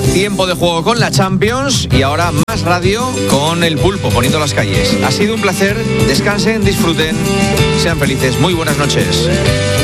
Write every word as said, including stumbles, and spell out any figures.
tiempo de juego con la Champions y ahora más radio con el Pulpo poniendo las calles. Ha sido un placer, descansen, disfruten, sean felices, muy buenas noches.